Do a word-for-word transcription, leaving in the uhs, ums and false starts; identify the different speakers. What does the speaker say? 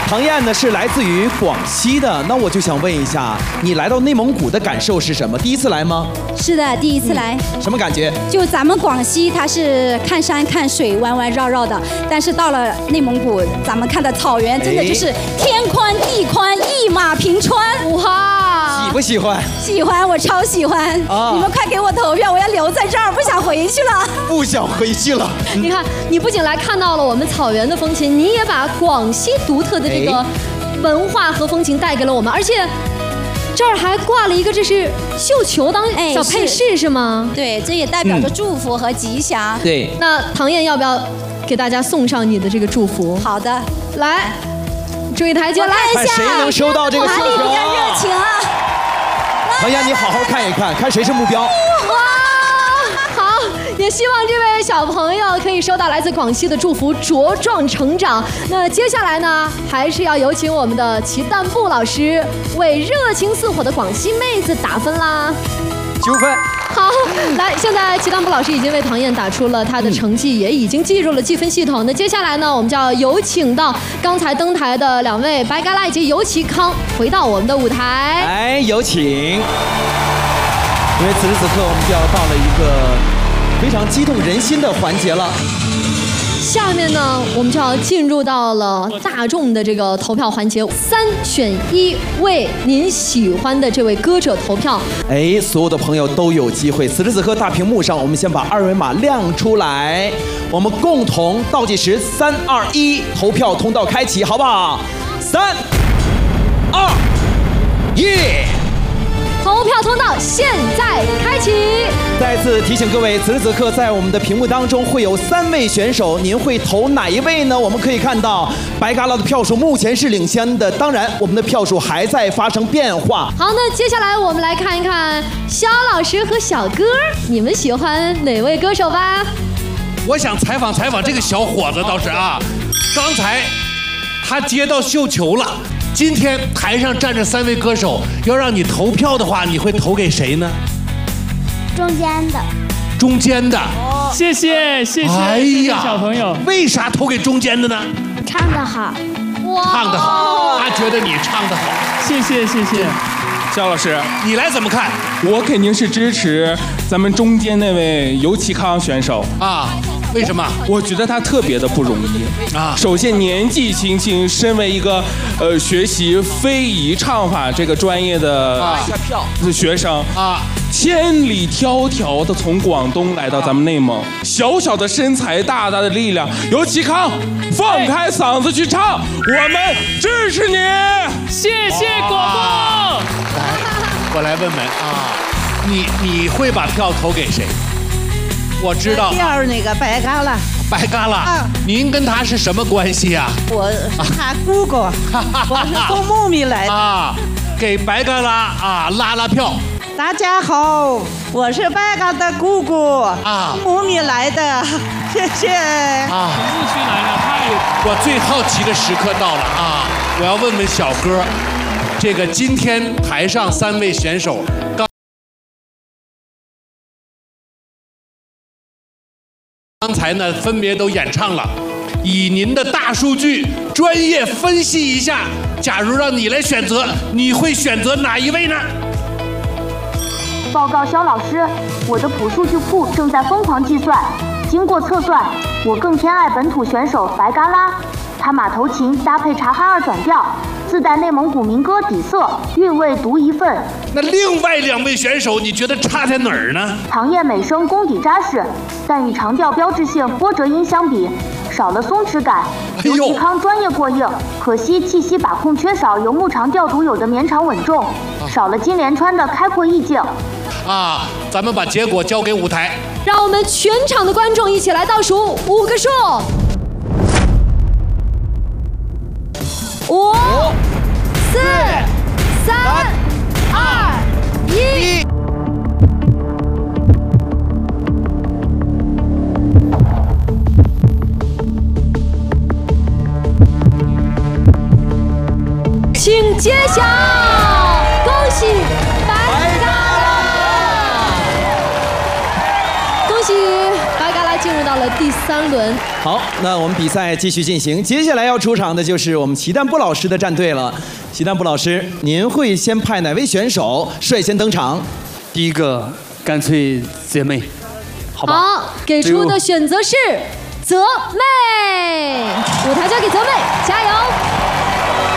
Speaker 1: 唐燕呢是来自于广西的，那我就想问一下，你来到内蒙古的感受是什么？第一次来吗？
Speaker 2: 是的，第一次来。
Speaker 1: 嗯、什么感觉？
Speaker 2: 就咱们广西，它是看山看水，弯弯绕绕的，但是到了内蒙古，咱们看的草原真的就是天宽地宽，一马平川。哇！
Speaker 1: 喜不喜欢？
Speaker 2: 喜欢，我超喜欢。啊、你们快给我投票，我要留在这儿，不想回去了。
Speaker 1: 不想回去了。
Speaker 3: 嗯、你看，你不仅来看到了我们草原的风情，你也把广西独特的这个文化和风情带给了我们，而且这儿还挂了一个，这是绣球当小配饰是吗？
Speaker 2: 对，这也代表着祝福和吉祥。
Speaker 1: 对，
Speaker 3: 那唐燕要不要给大家送上你的这个祝福？
Speaker 2: 好的，
Speaker 3: 来，注意台阶，来
Speaker 1: 一下，谁能收到这个绣球？
Speaker 2: 哪里比较热情啊？
Speaker 1: 唐燕，你好好看一看，看谁是目标。
Speaker 3: 哇，好，也希望这位小朋友可以收到来自广西的祝福，茁壮成长。那接下来呢，还是要有请我们的齐弹布老师为热情似火的广西妹子打分啦。
Speaker 1: 九分。
Speaker 3: 好，来，现在齐弹布老师已经为唐燕打出了她的成绩，也已经进入了计分系统。那接下来呢，我们就要有请到刚才登台的两位白嘎拉以及尤其康回到我们的舞台。
Speaker 1: 来，有请。因为此时此刻，我们就要到了一个非常激动人心的环节了。
Speaker 3: 下面呢，我们就要进入到了大众的这个投票环节，三选一，为您喜欢的这位歌者投票。
Speaker 1: 哎，所有的朋友都有机会。此时此刻，大屏幕上，我们先把二维码亮出来，我们共同倒计时，三二一，投票通道开启，好不好？三二一。
Speaker 3: 投票通道现在开启。
Speaker 1: 再次提醒各位，此时此刻在我们的屏幕当中会有三位选手，您会投哪一位呢？我们可以看到白嘎拉的票数目前是领先的，当然我们的票数还在发生变化。
Speaker 3: 好，那接下来我们来看一看肖老师和小哥，你们喜欢哪位歌手吧？
Speaker 4: 我想采访采访这个小伙子，倒是啊，刚才他接到绣球了。今天台上站着三位歌手，要让你投票的话，你会投给谁呢？
Speaker 5: 中间的。
Speaker 4: 中间的。
Speaker 6: 哦、谢谢谢谢，
Speaker 4: 哎呀，
Speaker 6: 小朋友，
Speaker 4: 为啥投给中间的呢？
Speaker 5: 唱得好。
Speaker 4: 哇，唱得好，他觉得你唱得好。
Speaker 6: 谢谢谢谢。
Speaker 7: 肖老师，
Speaker 4: 你来怎么看？
Speaker 7: 我肯定是支持咱们中间那位尤其康选手
Speaker 4: 啊。为什么？
Speaker 7: 我觉得他特别的不容易啊！首先年纪轻轻，身为一个呃学习非遗唱法这个专业的学生啊，千里迢迢的从广东来到咱们内蒙，小小的身材，大大的力量，尤其康，放开嗓子去唱，我们支持你！
Speaker 6: 谢谢果果。
Speaker 4: 来，我来问问啊，你你会把票投给谁？我知道
Speaker 8: 第二那个白嘎拉，
Speaker 4: 白嘎拉，啊、您跟他是什么关系呀、啊？
Speaker 8: 我是他姑姑，我是从木米来的
Speaker 4: 啊，给白嘎拉啊拉拉票。
Speaker 8: 大家好，我是白嘎的姑姑啊，木米来的，谢谢。
Speaker 4: 啊，
Speaker 6: 牧区来的，太有。
Speaker 4: 我最好奇的时刻到了啊！我要问问小哥，这个今天台上三位选手刚。刚才呢，分别都演唱了。以您的大数据专业分析一下，假如让你来选择，你会选择哪一位呢？
Speaker 9: 报告肖老师，我的普数据库正在疯狂计算。经过测算，我更偏爱本土选手白嘎拉，他马头琴搭配察哈尔转调，自带内蒙古民歌底色，韵味独一份。
Speaker 4: 那另外两位选手，你觉得差在哪儿呢？
Speaker 9: 唐燕美声功底扎实，但与长调标志性波折音相比，少了松弛感。尤其康专业过硬，可惜气息把控缺少游牧长调独有的绵长稳重，少了金连川的开阔意境。
Speaker 4: 啊，咱们把结果交给舞台，
Speaker 3: 让我们全场的观众一起来倒数五个数。五、四、三、二、一。请揭晓，恭喜白嘎拉！恭喜白嘎拉进入到了的第三轮。
Speaker 1: 好，那我们比赛继续进行，接下来要出场的就是我们齐蛋布老师的战队了。齐蛋布老师，您会先派哪位选手率先登场？
Speaker 10: 第一个，干脆姐妹，好吧？
Speaker 3: 好，给出的选择是泽妹，舞台交给泽妹，加油！